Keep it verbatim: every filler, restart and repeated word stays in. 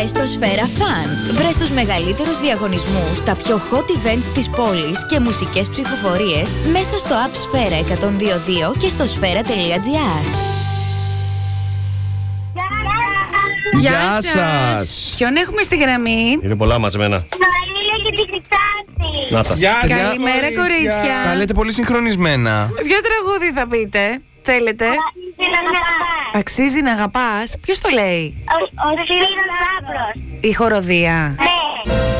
Μπες στο Σφαίρα Fun. Βρες τους μεγαλύτερους διαγωνισμούς, τα πιο hot events της πόλης και μουσικές ψηφοφορίες μέσα στο app Σφαίρα εκατόν δύο δύο και στο σφαίρα τελεία τζι άρ. Γεια, Γεια σας. Ποιον έχουμε στη γραμμή? Είναι πολλά μαζεμένα. Μαρίλα και την Χρυσάνθη. Να τα. Γεια σας, Καλημέρα, κορίτσια. Τα λέτε πολύ συγχρονισμένα. Ποιο τραγούδι θα πείτε? Θέλετε? Αξίζει να αγαπάς. Αξίζει να αγαπάς. Ποιος το λέει? Ο, ο Σπύρος Λάμπρος. Η χοροδία. Ναι.